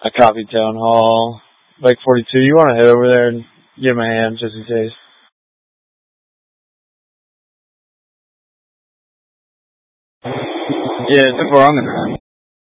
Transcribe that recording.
I copied Town Hall. Lake 42. You want to head over there and give him a hand just in case? Yeah, it's where I'm gonna.